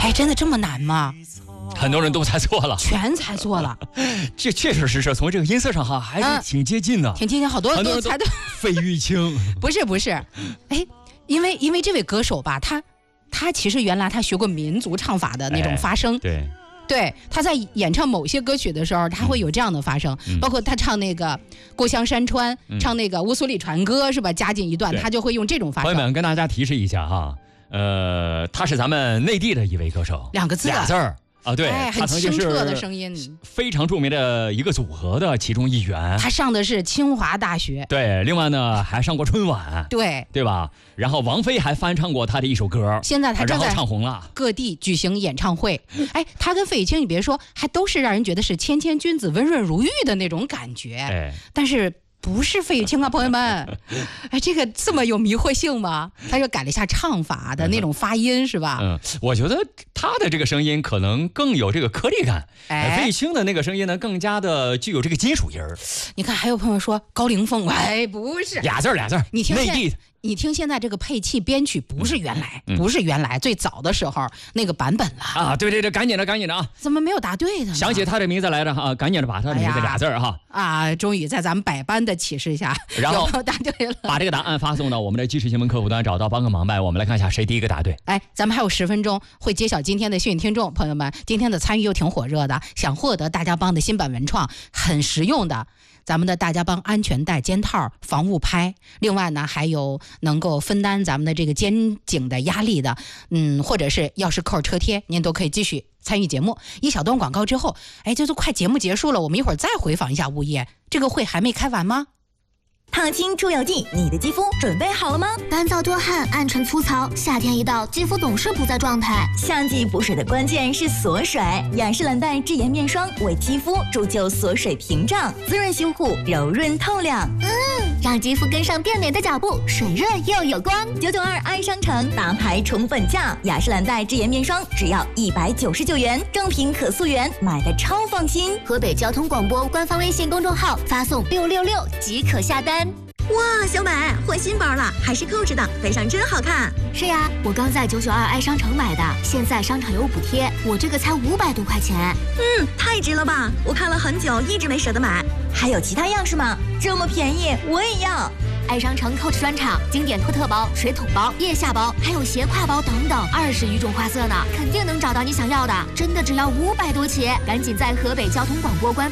哎，真的这么难吗？ 很多人都猜错了， 全猜错了。 这确实是从这个音色上哈，还是挺接近的， 挺接近，好多人都猜对。 费玉清不是，哎，因为这位歌手吧，他其实原来他学过民族唱法的那种发声，对，他在演唱某些歌曲的时候，他会有这样的发声，包括他唱那个《过香山川》，唱那个《乌苏里船歌》是吧？加进一段，他就会用这种发声。 朋友们，跟大家提示一下哈，他是咱们内地的一位歌手 ，2个字 ，2字儿。啊，对， 很清澈的声音， 非常著名的一个组合的其中一员。 他上的是清华大学， 对，另外呢还上过春晚，对吧？然后王菲还翻唱过他的一首歌， 现在他正在唱红了， 各地举行演唱会。哎，他跟费玉清，你别说，还都是让人觉得是谦谦君子、温润如玉的那种感觉。但是不是费玉清啊，朋友们，哎，这个这么有迷惑性吗？他就改了一下唱法的那种发音，是吧？ 我觉得他的这个声音可能更有这个颗粒感，费玉清的那个声音呢，更加的具有这个金属音儿。 你看，还有朋友说高凌风，哎，不是， 俩字儿， 你听内地。 你听现在这个配器编曲不是原来最早的时候那个版本了啊！对，赶紧的啊！ 怎么没有答对的呢？ 想起他的名字来着哈，赶紧的把他的名字俩字儿哈啊！终于在咱们百般的启示下， 然后答对了， 把这个答案发送到我们的即时新闻客户端，找到帮个忙呗。我们来看一下谁第一个答对。 哎，咱们还有10分钟会揭晓今天的幸运听众朋友们，今天的参与又挺火热的，想获得大家帮的新版文创，很实用的。咱们的大家帮安全带、肩套、防雾拍，另外呢还有能够分担咱们的这个肩颈的压力的，或者是钥匙扣、车贴，您都可以继续参与节目。一小段广告之后，哎，这都快节目结束了，我们一会儿再回访一下物业，这个会还没开完吗？ 烫青出油剂，你的肌肤准备好了吗？ 干燥多汗、暗沉粗糙，夏天一到，肌肤总是不在状态。 夏季补水的关键是锁水，雅诗兰黛智颜面霜为肌肤铸就锁水屏障，滋润修护，柔润透亮。 让肌肤跟上变美的脚步，水润又有光。 992爱商城大牌宠粉价，雅诗兰黛智颜面霜只要199元，正品可溯源，买的超放心。 河北交通广播官方微信公众号发送666即可下单。 哇，小美换新包了，还是扣着的，背上真好看。 是呀，我刚在992爱商城买的，现在商场有补贴，我这个才500多块钱。 太值了吧！我看了很久，一直没舍得买。还有其他样式吗？这么便宜，我也要。 爱商城 Coach 专场，经典托特包、水桶包、腋下包，还有斜挎包等等，20余种花色呢，肯定能找到你想要的。真的只要500多起，赶紧在河北交通广播官